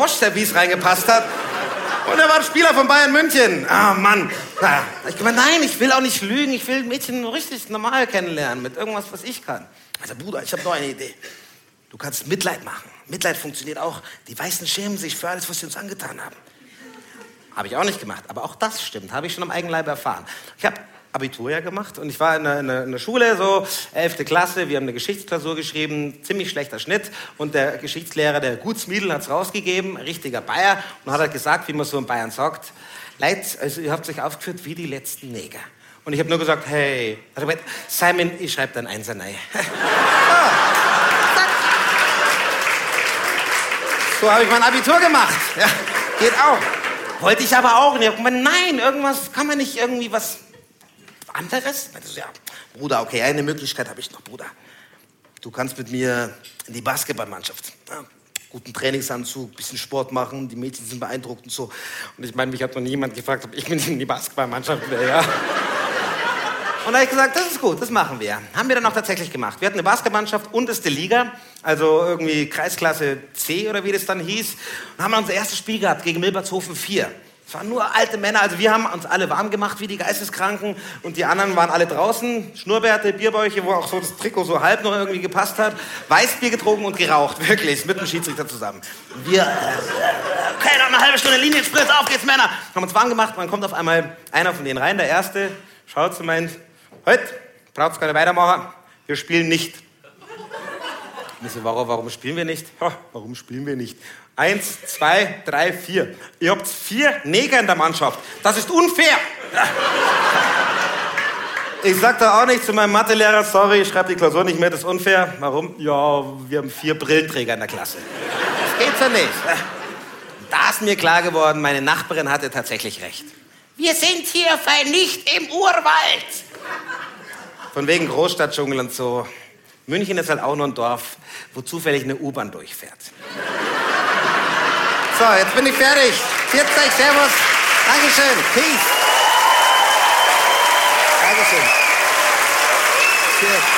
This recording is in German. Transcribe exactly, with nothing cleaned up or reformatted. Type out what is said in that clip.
Bosch-Service reingepasst hat. Und er war ein Spieler von Bayern München. Ah, Mann. Na, ich gemeint, nein, ich will auch nicht lügen. Ich will ein Mädchen richtig normal kennenlernen, mit irgendwas, was ich kann. Also, Bruder, ich habe noch eine Idee. Du kannst Mitleid machen. Mitleid funktioniert auch. Die Weißen schämen sich für alles, was sie uns angetan haben. Habe ich auch nicht gemacht, aber auch das stimmt. Habe ich schon am eigenen Leib erfahren. Ich habe Abitur ja gemacht und ich war in der, in der, in der Schule, so elfte Klasse, wir haben eine Geschichtsklausur geschrieben, ziemlich schlechter Schnitt und der Geschichtslehrer, der Gutsmiedl, hat es rausgegeben, richtiger Bayer, und hat halt gesagt, wie man so in Bayern sagt, Leute, also ihr habt euch aufgeführt wie die letzten Neger. Und ich habe nur gesagt, hey, also, Simon, ich schreibe dann Einser rein. So habe ich mein Abitur gemacht. Ja, geht auch. Wollte ich aber auch. Und ich habe gemeint, nein, irgendwas, kann man nicht irgendwie was anderes? So, ja, Bruder, okay, eine Möglichkeit habe ich noch, Bruder. Du kannst mit mir in die Basketballmannschaft. Ja, guten Trainingsanzug, bisschen Sport machen, die Mädchen sind beeindruckt und so. Und ich meine, mich hat noch niemand gefragt, ob ich mit in die Basketballmannschaft will, ja. Und da habe ich gesagt, das ist gut, das machen wir. Haben wir dann auch tatsächlich gemacht. Wir hatten eine Basketballmannschaft, unterste Liga, also irgendwie Kreisklasse C oder wie das dann hieß. Und haben dann unser erstes Spiel gehabt gegen Milbertshofen vier. Es waren nur alte Männer, also wir haben uns alle warm gemacht wie die Geisteskranken und die anderen waren alle draußen, Schnurrbärte, Bierbäuche, wo auch so das Trikot so halb noch irgendwie gepasst hat, Weißbier getrunken und geraucht, wirklich, mit dem Schiedsrichter zusammen. Und wir, okay, noch eine halbe Stunde Linienspritz, auf geht's Männer, haben uns warm gemacht, dann kommt auf einmal einer von denen rein, der Erste, schaut und meint, heute, braucht's keine weitermachen, wir spielen nicht. Ich so, warum, warum spielen wir nicht? Ja, warum spielen wir nicht? Eins, zwei, drei, vier. Ihr habt vier Neger in der Mannschaft. Das ist unfair. Ich sag da auch nicht zu meinem Mathelehrer, sorry, ich schreibe die Klausur nicht mehr, das ist unfair. Warum? Ja, wir haben vier Brillenträger in der Klasse. Das geht so nicht. Da ist mir klar geworden, meine Nachbarin hatte tatsächlich recht. Wir sind hier nicht im Urwald. Von wegen Großstadtdschungel und so. München ist halt auch nur ein Dorf, wo zufällig eine U-Bahn durchfährt. So, jetzt bin ich fertig. Viert euch, servus. Dankeschön. Peace. Dankeschön. Cheers.